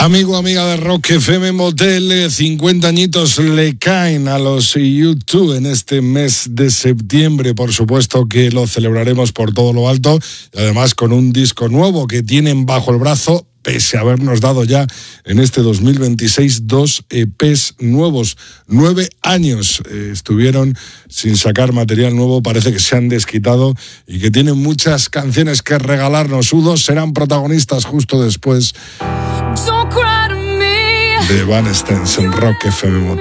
Amigo, amiga de Rock FM Motel, 50 añitos le caen a los U2 en este mes de septiembre. Por supuesto que lo celebraremos por todo lo alto y además con un disco nuevo que tienen bajo el brazo, pese a habernos dado ya en este 2026 2 EPs nuevos. 9 años estuvieron sin sacar material nuevo, parece que se han desquitado y que tienen muchas canciones que regalarnos. U2 serán protagonistas justo después de Van Stens en Rock FM Motel.